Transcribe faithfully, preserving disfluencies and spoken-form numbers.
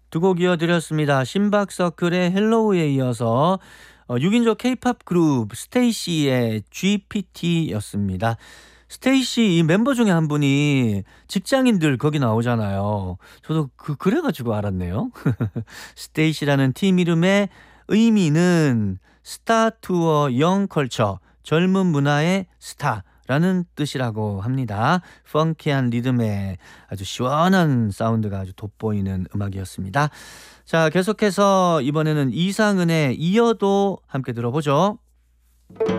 두 곡 이어드렸습니다. 심박서클의 헬로우에 이어서 어, 육 인조 케이팝 그룹 스테이시의 지피티였습니다. 스테이시 이 멤버 중에 한 분이 직장인들 거기 나오잖아요. 저도 그 그래 가지고 알았네요. 스테이시라는 팀 이름의 의미는 스타 투어 영 컬처, 젊은 문화의 스타라는 뜻이라고 합니다. 펑키한 리듬에 아주 시원한 사운드가 아주 돋보이는 음악이었습니다. 자, 계속해서 이번에는 이상은의 이어도 함께 들어보죠.